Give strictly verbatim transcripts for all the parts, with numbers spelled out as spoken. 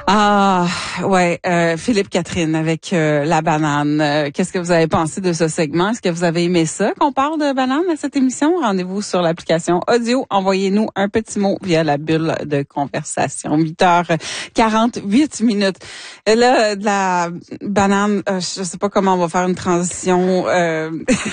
Ah, ouais, euh, Philippe Catherine avec euh, la banane. Euh, qu'est-ce que vous avez pensé de ce segment? Est-ce que vous avez aimé ça qu'on parle de banane à cette émission? Rendez-vous sur l'application audio. Envoyez-nous un petit mot via la bulle de conversation. huit heures quarante-huit minutes. Et là, de la banane, euh, je sais pas comment on va faire une transition euh,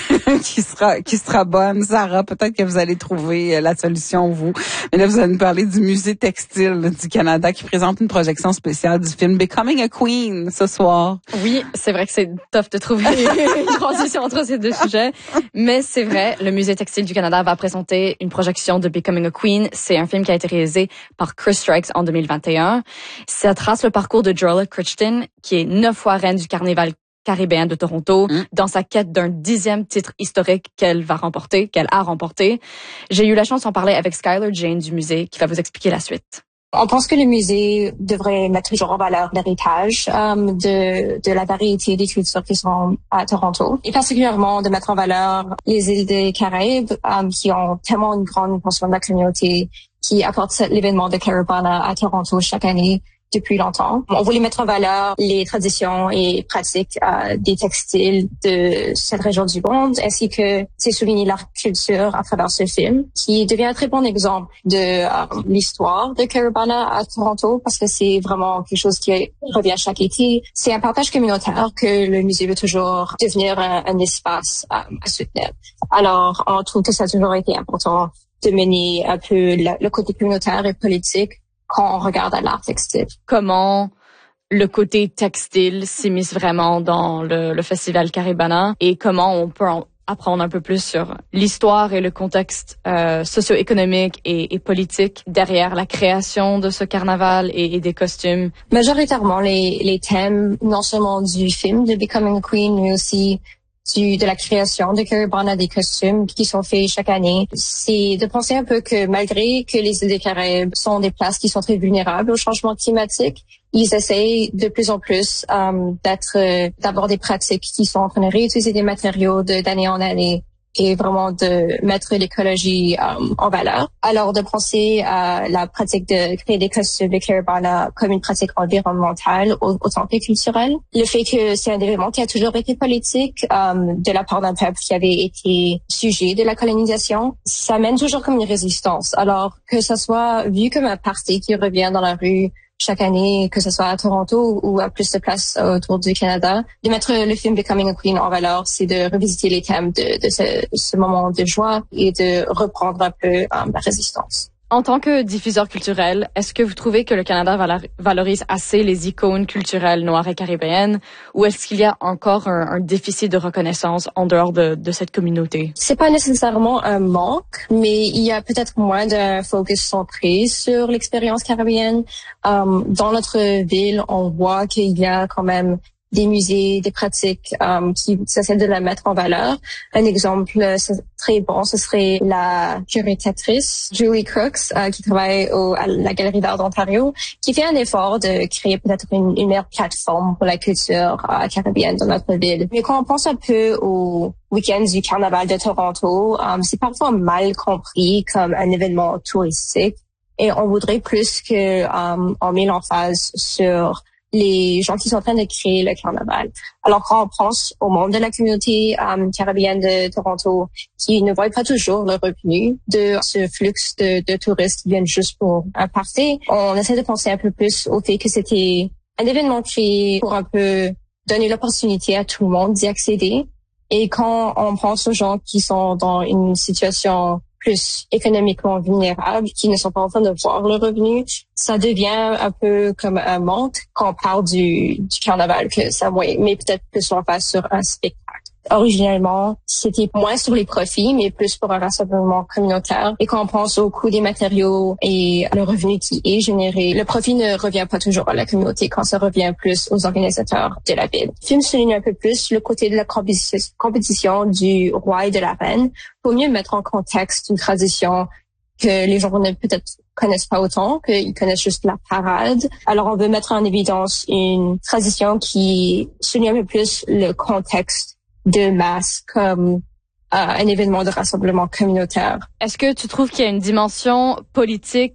qui sera qui sera bonne. Sarah, peut-être que vous allez trouver la solution, vous. Mais là, vous allez nous parler du Musée textile du Canada qui présente une projection spéciale du film Becoming a Queen ce soir. Oui, c'est vrai que c'est tough de trouver une transition entre ces deux sujets, mais c'est vrai, le Musée textile du Canada va présenter une projection de Becoming a Queen. C'est un film qui a été réalisé par Chris Strikes en deux mille vingt et un. Ça trace le parcours de Jorla Crichton, qui est neuf fois reine du Carnival caribéen de Toronto, mmh. dans sa quête d'un dixième titre historique qu'elle va remporter, qu'elle a remporté. J'ai eu la chance d'en parler avec Skylar Jane du musée, qui va vous expliquer la suite. On pense que le musée devrait mettre toujours en valeur l'héritage euh, de, de la variété des cultures qui sont à Toronto, et particulièrement de mettre en valeur les îles des Caraïbes euh, qui ont tellement une grande portion de la communauté qui apporte l'événement de Caribana à Toronto chaque année depuis longtemps. On voulait mettre en valeur les traditions et pratiques euh, des textiles de cette région du monde, ainsi que souligner leur culture à travers ce film, qui devient un très bon exemple de euh, l'histoire de Caribana à Toronto, parce que c'est vraiment quelque chose qui revient chaque été. C'est un partage communautaire que le musée veut toujours devenir un, un espace euh, à soutenir. Alors, on trouve que ça a toujours été important de mener un peu la, le côté communautaire et politique quand on regarde à l'art textile. Comment le côté textile s'immisce vraiment dans le, le festival Caribana et comment on peut en apprendre un peu plus sur l'histoire et le contexte euh, socio-économique et, et politique derrière la création de ce carnaval et, et des costumes. Majoritairement, les, les thèmes, non seulement du film de Becoming a Queen, mais aussi Du, de la création de Caribana, des costumes qui sont faits chaque année, c'est de penser un peu que malgré que les îles des Caraïbes sont des places qui sont très vulnérables au changement climatique, ils essayent de plus en plus um, d'être, euh, d'avoir des pratiques qui sont en train de réutiliser des matériaux de, d'année en année et vraiment de mettre l'écologie um, en valeur. Alors de penser à la pratique de créer des costumes de Caribana comme une pratique environnementale autant que culturelle. Le fait que c'est un événement qui a toujours été politique um, de la part d'un peuple qui avait été sujet de la colonisation, ça mène toujours comme une résistance. Alors que ça soit vu comme un party qui revient dans la rue chaque année, que ce soit à Toronto ou à plus de places autour du Canada, de mettre le film Becoming a Queen en valeur, c'est de revisiter les thèmes de, de ce, ce moment de joie et de reprendre un peu um, la résistance. En tant que diffuseur culturel, est-ce que vous trouvez que le Canada valorise assez les icônes culturelles noires et caribéennes, ou est-ce qu'il y a encore un, un déficit de reconnaissance en dehors de, de cette communauté? C'est pas nécessairement un manque, mais il y a peut-être moins d'un focus centré sur l'expérience caribéenne. Um, dans notre ville, on voit qu'il y a quand même des musées, des pratiques um, qui essaient de la mettre en valeur. Un exemple très bon, ce serait la curatrice Julie Crooks, uh, qui travaille au, à la Galerie d'art d'Ontario, qui fait un effort de créer peut-être une, une meilleure plateforme pour la culture uh, caribéenne dans notre ville. Mais quand on pense un peu au week-end du Carnaval de Toronto, um, c'est parfois mal compris comme un événement touristique et on voudrait plus que um, on met l'emphase sur les gens qui sont en train de créer le carnaval. Alors quand on pense au monde de la communauté um, caribéenne de Toronto, qui ne voit pas toujours le revenu de ce flux de, de touristes qui viennent juste pour un party, on essaie de penser un peu plus au fait que c'était un événement créé pour un peu donner l'opportunité à tout le monde d'y accéder. Et quand on pense aux gens qui sont dans une situation plus économiquement vulnérables, qui ne sont pas en train de voir le revenu, ça devient un peu comme un manque quand on parle du, du carnaval, que ça, ouais, mais peut-être que on passe sur un spectacle. Originellement, c'était moins sur les profits, mais plus pour un rassemblement communautaire. Et quand on pense au coût des matériaux et le revenu qui est généré, le profit ne revient pas toujours à la communauté quand ça revient plus aux organisateurs de la ville. Le film souligne un peu plus le côté de la compétition du roi et de la reine pour mieux mettre en contexte une tradition que les gens ne peut-être connaissent pas autant, qu'ils connaissent juste la parade. Alors, on veut mettre en évidence une tradition qui souligne un peu plus le contexte de masse comme euh, un événement de rassemblement communautaire. Est-ce que tu trouves qu'il y a une dimension politique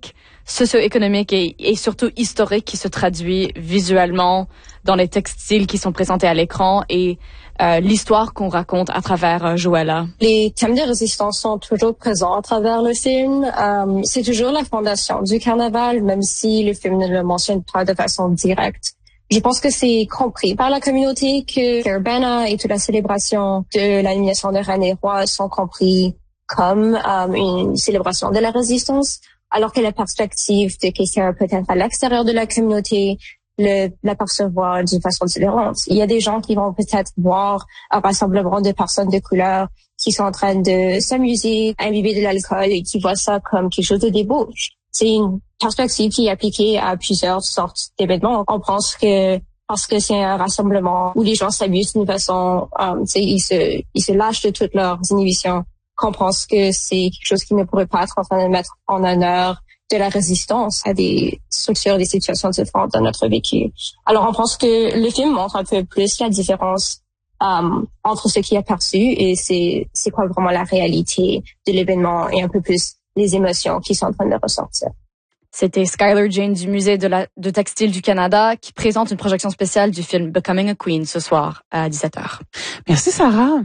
socio-économique et, et surtout historique qui se traduit visuellement dans les textiles qui sont présentés à l'écran et euh, l'histoire qu'on raconte à travers euh, Joëlla. Les thèmes de résistance sont toujours présents à travers le film. Euh, c'est toujours la fondation du carnaval, même si le film ne le mentionne pas de façon directe. Je pense que c'est compris par la communauté que Carabana et toute la célébration de l'animation de Reine et Roi sont compris comme euh, une célébration de la résistance, alors que la perspective de quelqu'un peut-être à l'extérieur de la communauté le l'apercevoir d'une façon différente. Il y a des gens qui vont peut-être voir un rassemblement de personnes de couleur qui sont en train de s'amuser, imbiber de l'alcool et qui voient ça comme quelque chose de débauche. C'est une perspective qui est appliquée à plusieurs sortes d'événements. On pense que parce que c'est un rassemblement où les gens s'amusent d'une façon, um, tu sais, ils se, ils se lâchent de toutes leurs inhibitions, qu'on pense que c'est quelque chose qui ne pourrait pas être en train de mettre en honneur de la résistance à des structures, des situations différentes dans notre vécu. Alors, on pense que le film montre un peu plus la différence um, entre ce qui est perçu et c'est, c'est quoi vraiment la réalité de l'événement et un peu plus les émotions qui sont en train de ressortir. C'était Skylar Jane du Musée de, la, de Textile du Canada qui présente une projection spéciale du film Becoming a Queen ce soir à dix-sept heures. Merci, Sarah.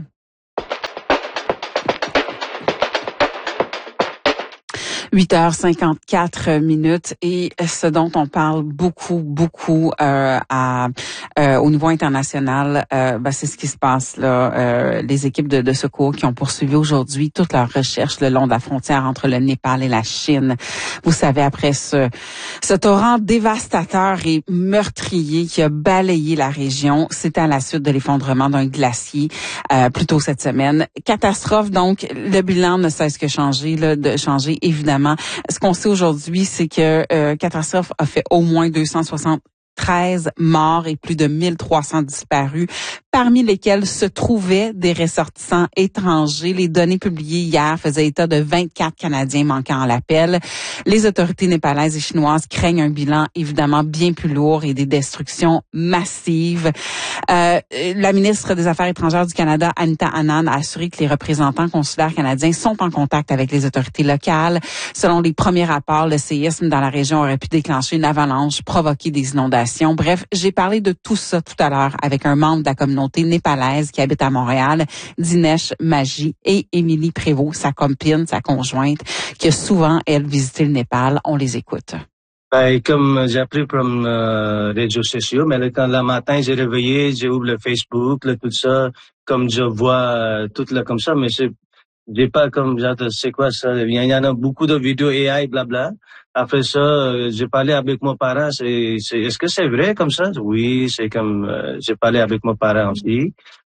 huit heures cinquante-quatre minutes et ce dont on parle beaucoup, beaucoup euh, à, euh, au niveau international, euh, ben, c'est ce qui se passe là. Euh, les équipes de, de secours qui ont poursuivi aujourd'hui toute leur recherche le long de la frontière entre le Népal et la Chine. Vous savez, après ce, ce torrent dévastateur et meurtrier qui a balayé la région, c'était à la suite de l'effondrement d'un glacier euh, plus tôt cette semaine. Catastrophe, donc, le bilan ne cesse que changer, là, de changer, évidemment. Ce qu'on sait aujourd'hui, c'est que euh, catastrophe a fait au moins deux cent soixante-treize morts et plus de mille trois cents disparus, parmi lesquels se trouvaient des ressortissants étrangers. Les données publiées hier faisaient état de vingt-quatre Canadiens manquant à l'appel. Les autorités népalaises et chinoises craignent un bilan évidemment bien plus lourd et des destructions massives. Euh, la ministre des Affaires étrangères du Canada, Anita Anand, a assuré que les représentants consulaires canadiens sont en contact avec les autorités locales. Selon les premiers rapports, le séisme dans la région aurait pu déclencher une avalanche, provoquer des inondations. Bref, j'ai parlé de tout ça tout à l'heure avec un membre de la communauté népalaise qui habite à Montréal, Dinesh Maji, et Émilie Prévost, sa copine, sa conjointe, qui a souvent, elle, visité le Népal. On les écoute. Ben, comme j'ai appris par euh, les réseaux sociaux, mais là, quand le matin j'ai réveillé, j'ai ouvert le Facebook, là, tout ça, comme je vois euh, tout là comme ça, mais c'est j'ai pas comme genre c'est quoi ça, il y en a beaucoup de vidéos A I, blabla. Après ça, euh, j'ai parlé avec mon parent, c'est, c'est est-ce que c'est vrai comme ça? Oui, c'est comme euh, j'ai parlé avec mon parent aussi,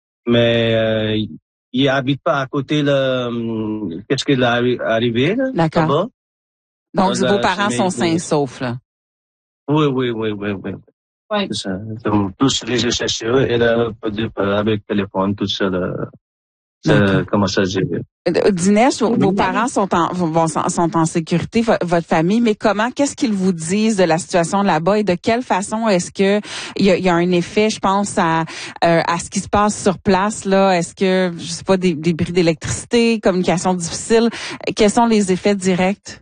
mais euh, il habite pas à côté là. Hum, qu'est-ce qui est arrivé là? D'accord. Là-bas. Donc, Là, vos parents mais, sont sains et saufs, là. Oui, oui, oui, oui, oui. Oui. C'est ça. Donc, tous les réseaux sociaux, et là, avec le téléphone, tout ça, là. C'est, comment ça, j'ai... Dinesh, vos, vos parents sont en, vont, sont en sécurité, votre famille, mais comment, qu'est-ce qu'ils vous disent de la situation là-bas et de quelle façon est-ce que il y a, y a un effet, je pense, à, euh, à ce qui se passe sur place, là? Est-ce que, je sais pas, des, des bris d'électricité, communication difficile? Quels sont les effets directs?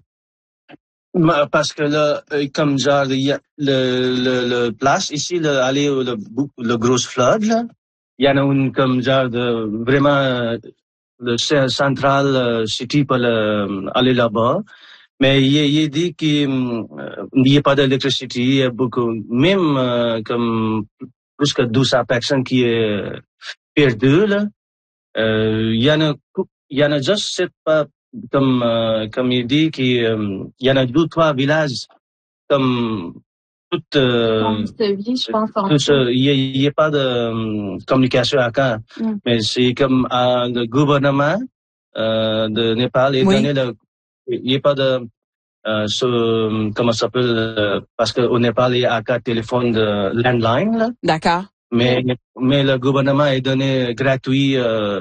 Parce que là, comme genre, il y a le, le, le place ici, le, aller au, le, le gros flood, là. Il y en a une comme genre de vraiment le central euh, city pour le, aller là-bas, mais il, il dit qu'il euh, n'y a pas d'électricité, il y a beaucoup, même euh, comme plus que deux cents personnes qui est perdues là. Euh, il y en a, il y en a juste sept pas comme euh, comme il dit qu'il euh, y en a deux trois villages comme toute euh, vie, je pense. Il n'y a, a pas de um, communication à quand, mm. mais c'est comme euh, le gouvernement euh, de Népal est oui. donné le, il n'y a pas de euh, ce, comment ça s'appelle euh, parce qu'au Népal il y a un téléphone de landline là. D'accord. Mais mais le gouvernement est donné gratuit. Euh,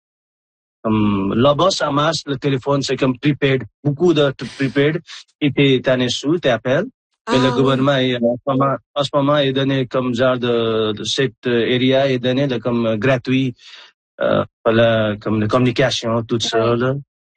Um, là-bas, ça marche, le téléphone, c'est comme prepaid. Beaucoup de prepaid. Et t'es, t'en es sous, t'appelles. Mais ah, le gouvernement, oui. est, en, ce moment, en ce moment, est donné comme genre de, de cette area, est donné de, comme gratuit, euh, pour la, comme la communication, tout ça, là.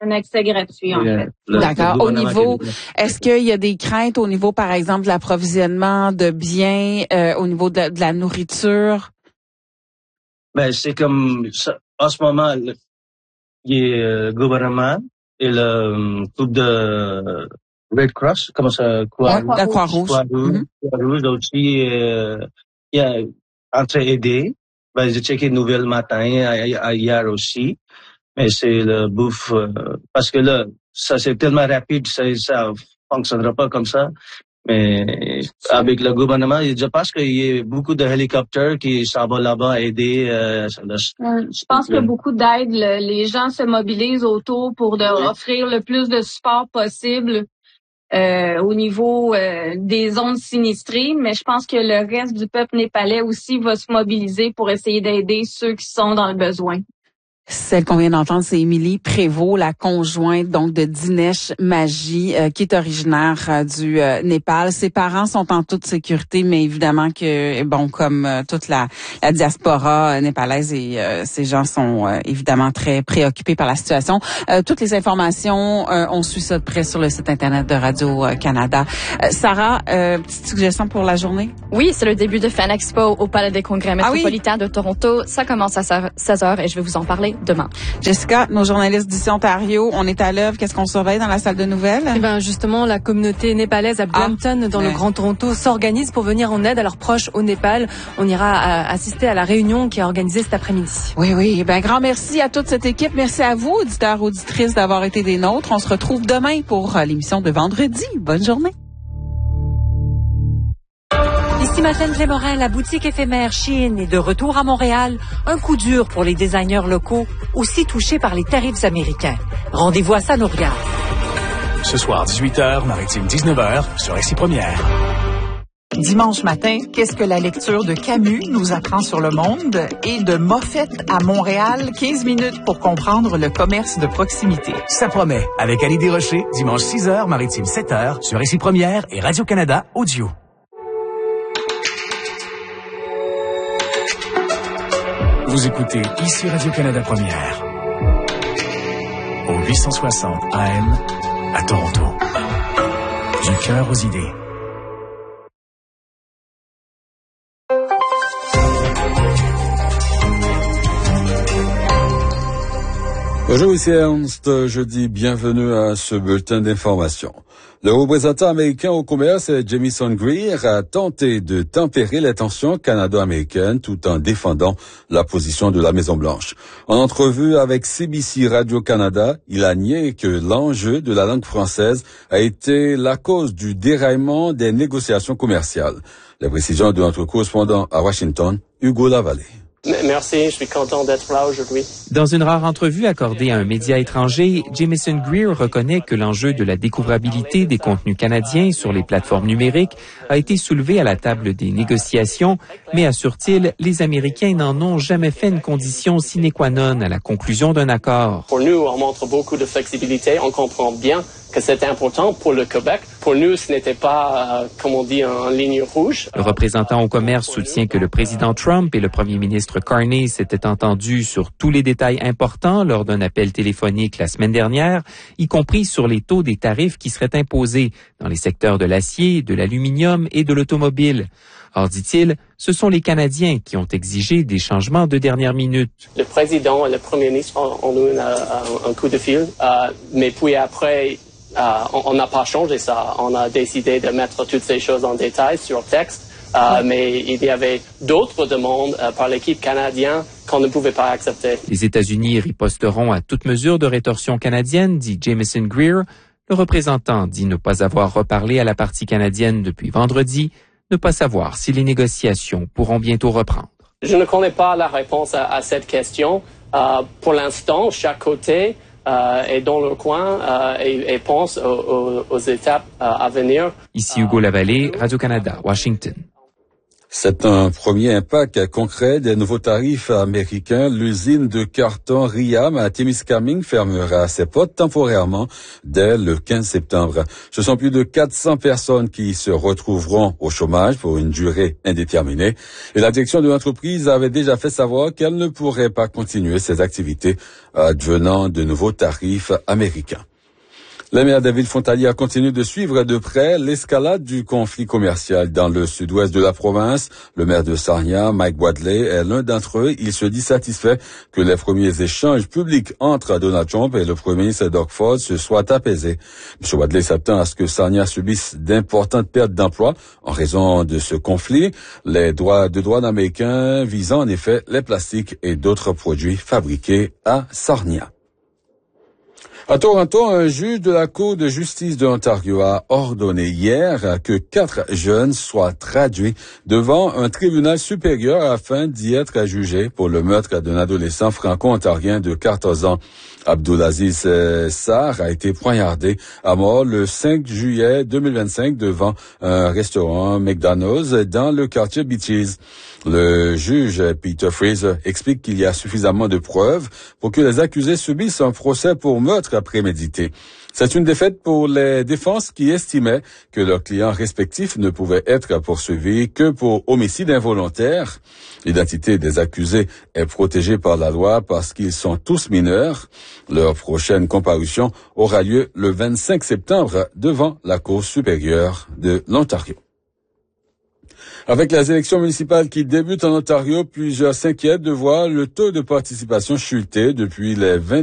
un accès gratuit, en fait. Le, D'accord. Au niveau, est-ce qu'il y a des craintes au niveau, par exemple, de l'approvisionnement de biens, euh, au niveau de, de la nourriture? Ben, c'est comme ça. En ce moment, le, il y a le gouvernement et le groupe de Red Cross, comment ça, quoi, ouais, la Croix-Rouge. Croix-Rouge, mm-hmm. Croix-Rouge aussi, euh, il y a entre aider. Ben, j'ai checké une nouvelle matin, hier aussi. Mais c'est le bouffe, euh, parce que là, ça c'est tellement rapide, ça, ça fonctionnera pas comme ça. Mais avec le gouvernement, je pense qu'il y a beaucoup de hélicoptères qui s'en vont là-bas aider. Euh, je pense qu'il y a beaucoup d'aide. Les gens se mobilisent autour pour de, oui. offrir le plus de support possible euh, au niveau euh, des zones sinistrées. Mais je pense que le reste du peuple népalais aussi va se mobiliser pour essayer d'aider ceux qui sont dans le besoin. Celle qu'on vient d'entendre, c'est Émilie Prévost, la conjointe donc de Dinesh Maggi, euh, qui est originaire euh, du euh, Népal. Ses parents sont en toute sécurité, mais évidemment que, bon, comme euh, toute la, la diaspora euh, népalaise, et euh, ces gens sont euh, évidemment très préoccupés par la situation. Euh, toutes les informations, euh, on suit ça de près sur le site internet de Radio-Canada. Euh, Sarah, euh, petite suggestion pour la journée? Oui, c'est le début de Fan Expo au Palais des Congrès métropolitains ah oui? de Toronto. Ça commence à seize heures et je vais vous en parler demain. Jessica, nos journalistes d'ici Ontario, on est à l'œuvre. Qu'est-ce qu'on surveille dans la salle de nouvelles? Eh ben justement, la communauté népalaise à Brampton, ah, dans ouais. le Grand Toronto, s'organise pour venir en aide à leurs proches au Népal. On ira à, assister à la réunion qui est organisée cet après-midi. Oui, oui. Ben grand merci à toute cette équipe. Merci à vous, auditeurs, auditrices, d'avoir été des nôtres. On se retrouve demain pour l'émission de vendredi. Bonne journée. Ici Madeleine Clémorel, la boutique éphémère Shein est de retour à Montréal. Un coup dur pour les designers locaux, aussi touchés par les tarifs américains. Rendez-vous à Ça nous regarde. Ce soir, dix-huit heures, Maritime dix-neuf heures, sur Récit Première. Dimanche matin, qu'est-ce que la lecture de Camus nous apprend sur le monde? Et de Moffett à Montréal, quinze minutes pour comprendre le commerce de proximité. Ça promet, avec Annie Desrochers, dimanche six heures, Maritime sept heures, sur Récit Première et Radio-Canada Audio. Vous écoutez ici Radio-Canada Première, au huit cent soixante A M à Toronto. Du cœur aux idées. Bonjour, ici Ernst. Je dis bienvenue à ce bulletin d'information. Le représentant américain au commerce, Jamieson Greer, a tenté de tempérer les tensions canado-américaines tout en défendant la position de la Maison-Blanche. En entrevue avec C B C Radio-Canada, il a nié que l'enjeu de la langue française a été la cause du déraillement des négociations commerciales. Les précisions de notre correspondant à Washington, Hugo Lavallée. Merci, je suis content d'être là aujourd'hui. Dans une rare entrevue accordée à un média étranger, Jamieson Greer reconnaît que l'enjeu de la découvrabilité des contenus canadiens sur les plateformes numériques a été soulevé à la table des négociations, mais assure-t-il, les Américains n'en ont jamais fait une condition sine qua non à la conclusion d'un accord. Pour nous, on montre beaucoup de flexibilité, on comprend bien que c'est important pour le Québec. Pour nous, ce n'était pas, euh, comme on dit, en ligne rouge. Le représentant au commerce soutient que le président Trump et le premier ministre Carney s'étaient entendus sur tous les détails importants lors d'un appel téléphonique la semaine dernière, y compris sur les taux des tarifs qui seraient imposés dans les secteurs de l'acier, de l'aluminium et de l'automobile. Or, dit-il, ce sont les Canadiens qui ont exigé des changements de dernière minute. Le président et le premier ministre ont, ont eu un, un coup de fil, euh, mais puis après, euh, on n'a pas changé ça. On a décidé de mettre toutes ces choses en détail sur texte, euh, ouais. mais il y avait d'autres demandes euh, par l'équipe canadienne qu'on ne pouvait pas accepter. Les États-Unis riposteront à toute mesure de rétorsion canadienne, dit Jamieson Greer. Le représentant dit ne pas avoir reparlé à la partie canadienne depuis vendredi, ne pas savoir si les négociations pourront bientôt reprendre. Je ne connais pas la réponse à, à cette question. Euh, pour l'instant, chaque côté euh, est dans le coin euh, et, et pense aux, aux, aux étapes euh, à venir. Ici Hugo Lavallée, Radio-Canada, Washington. C'est un premier impact concret des nouveaux tarifs américains. L'usine de carton Riam à Témiscamingue fermera ses portes temporairement dès le quinze septembre. Ce sont plus de quatre cents personnes qui se retrouveront au chômage pour une durée indéterminée. Et la direction de l'entreprise avait déjà fait savoir qu'elle ne pourrait pas continuer ses activités advenant de nouveaux tarifs américains. Le maire David Fontalière continue de suivre de près l'escalade du conflit commercial dans le sud-ouest de la province. Le maire de Sarnia, Mike Wadley, est l'un d'entre eux. Il se dit satisfait que les premiers échanges publics entre Donald Trump et le premier ministre Doug Ford se soient apaisés. M. Wadley s'attend à ce que Sarnia subisse d'importantes pertes d'emplois en raison de ce conflit. Les droits de douane américains visant en effet les plastiques et d'autres produits fabriqués à Sarnia. À Toronto, un juge de la Cour de justice de l'Ontario a ordonné hier que quatre jeunes soient traduits devant un tribunal supérieur afin d'y être jugés pour le meurtre d'un adolescent franco-ontarien de quatorze ans. Abdulaziz Sarr a été poignardé à mort le cinq juillet deux mille vingt-cinq devant un restaurant McDonald's dans le quartier Beaches. Le juge Peter Fraser explique qu'il y a suffisamment de preuves pour que les accusés subissent un procès pour meurtre prémédité. C'est une défaite pour les défenses qui estimaient que leurs clients respectifs ne pouvaient être poursuivis que pour homicide involontaire. L'identité des accusés est protégée par la loi parce qu'ils sont tous mineurs. Leur prochaine comparution aura lieu le vingt-cinq septembre devant la Cour supérieure de l'Ontario. Avec les élections municipales qui débutent en Ontario, plusieurs s'inquiètent de voir le taux de participation chuter depuis les vingt